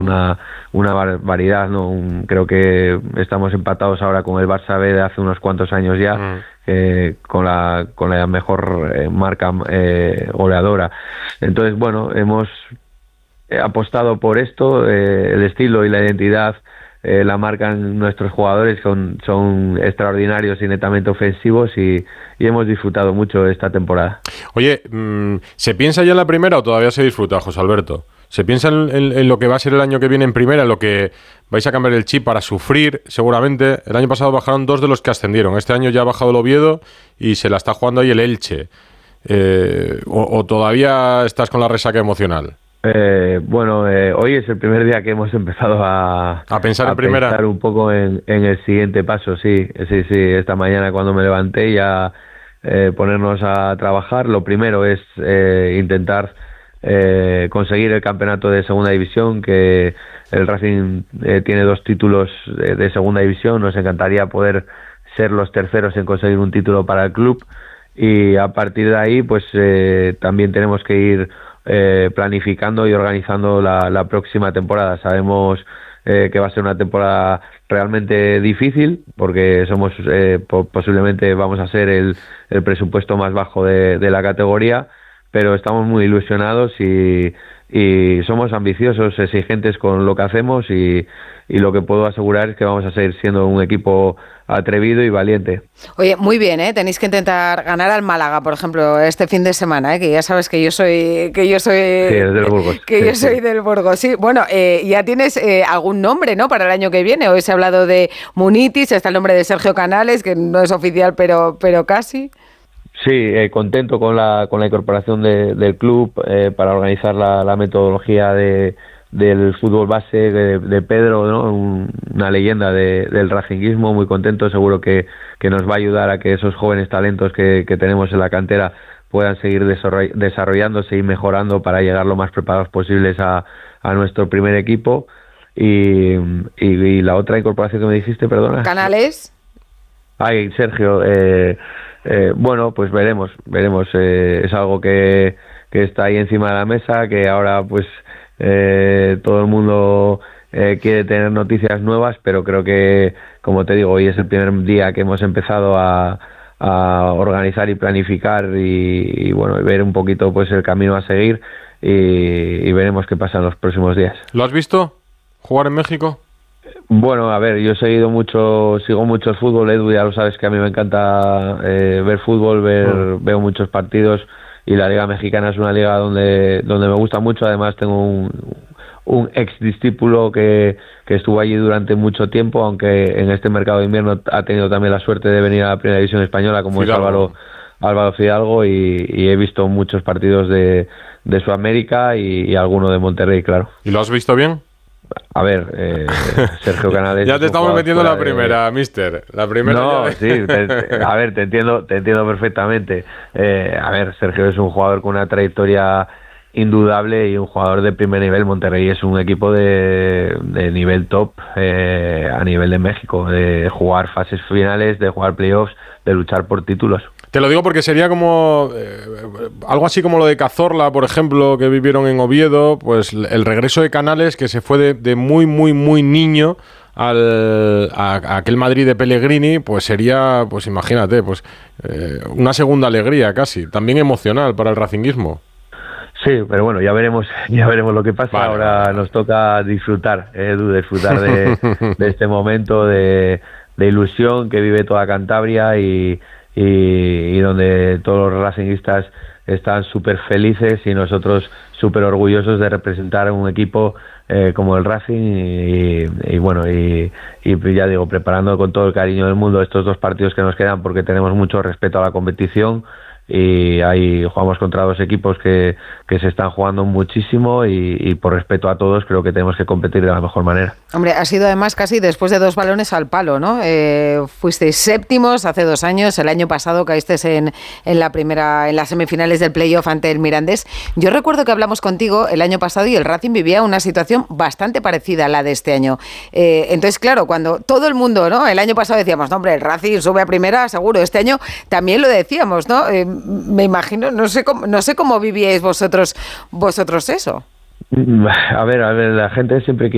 una barbaridad, ¿no? Creo que estamos empatados ahora con el Barça B de hace unos cuantos años ya, con la mejor marca goleadora. Entonces, bueno, hemos apostado por esto, el estilo y la identidad la marcan nuestros jugadores, son extraordinarios y netamente ofensivos, y hemos disfrutado mucho esta temporada. Oye, ¿se piensa ya en la primera o todavía se disfruta, José Alberto? ¿Se piensa en lo que va a ser el año que viene en primera, en lo que vais a cambiar el chip para sufrir seguramente? El año pasado bajaron 2 de los que ascendieron, este año ya ha bajado el Oviedo y se la está jugando ahí el Elche. ¿O todavía estás con la resaca emocional? Hoy es el primer día que hemos empezado a pensar en primera, pensar un poco en el siguiente paso. Sí, esta mañana cuando me levanté ya ponernos a trabajar. Lo primero es intentar conseguir el campeonato de segunda división, que el Racing tiene 2 títulos de segunda división. Nos encantaría poder ser los terceros en conseguir un título para el club, y a partir de ahí pues también tenemos que ir planificando y organizando la próxima temporada. Sabemos que va a ser una temporada realmente difícil, porque somos posiblemente vamos a ser el presupuesto más bajo de la categoría, pero estamos muy ilusionados y somos ambiciosos, exigentes con lo que hacemos, y lo que puedo asegurar es que vamos a seguir siendo un equipo atrevido y valiente. Oye, muy bien, tienes que intentar ganar al Málaga, por ejemplo, este fin de semana, que ya sabes que yo soy sí, del Burgos. Yo soy del Burgos, sí. Bueno, ya tienes algún nombre, ¿no?, para el año que viene. Hoy se ha hablado de Munitis, está el nombre de Sergio Canales, que no es oficial, pero casi. Sí, contento con la incorporación del club para organizar la metodología del fútbol base de Pedro, ¿no? Una leyenda del racinguismo. Muy contento, seguro que nos va a ayudar a que esos jóvenes talentos que tenemos en la cantera puedan seguir desarrollándose y mejorando para llegar lo más preparados posibles a nuestro primer equipo. Y la otra incorporación que me dijiste, perdona. Canales. Ay, Sergio. Bueno, pues veremos. Es algo que está ahí encima de la mesa, que ahora pues todo el mundo quiere tener noticias nuevas, pero creo que, como te digo, hoy es el primer día que hemos empezado a organizar y planificar y bueno, ver un poquito pues el camino a seguir, y veremos qué pasa en los próximos días. ¿Lo has visto jugar en México? Bueno, a ver, yo sigo mucho el fútbol, Edu, ya lo sabes que a mí me encanta ver fútbol, veo muchos partidos, y la Liga Mexicana es una liga donde me gusta mucho. Además tengo un ex discípulo que estuvo allí durante mucho tiempo, aunque en este mercado de invierno ha tenido también la suerte de venir a la Primera División Española, como Fidalgo. Es Álvaro Fidalgo, y he visto muchos partidos de Sudamérica y alguno de Monterrey, claro. ¿Y lo has visto bien? A ver, Sergio Canales... Ya te estamos metiendo la primera, mister. La primera. No, sí, a ver, te entiendo perfectamente. A ver, Sergio es un jugador con una trayectoria indudable y un jugador de primer nivel. Monterrey es un equipo de nivel top a nivel de México, de jugar fases finales, de jugar playoffs, de luchar por títulos. Te lo digo porque sería como algo así como lo de Cazorla, por ejemplo, que vivieron en Oviedo, pues el regreso de Canales, que se fue de muy, muy, muy niño a aquel Madrid de Pellegrini, pues sería, pues imagínate, pues una segunda alegría casi, también emocional para el racinguismo. Sí, pero bueno, ya veremos lo que pasa. Vale, ahora nos toca disfrutar, disfrutar de este momento de ilusión que vive toda Cantabria y donde todos los racinguistas están súper felices y nosotros súper orgullosos de representar un equipo como el Racing y bueno, y ya digo, preparando con todo el cariño del mundo estos 2 partidos que nos quedan, porque tenemos mucho respeto a la competición y ahí jugamos contra 2 equipos que se están jugando muchísimo y por respeto a todos creo que tenemos que competir de la mejor manera. Hombre, ha sido además casi después de 2 balones al palo, ¿no? Fuisteis séptimos hace 2 años, el año pasado caísteis en las semifinales del playoff ante el Mirandés. Yo recuerdo que hablamos contigo el año pasado y el Racing vivía una situación bastante parecida a la de este año. Entonces, claro, cuando todo el mundo, ¿no? El año pasado decíamos, no, hombre, el Racing sube a primera, seguro. Este año también lo decíamos, ¿no? Me imagino, no sé cómo vivíais vosotros eso. A ver, la gente siempre quiere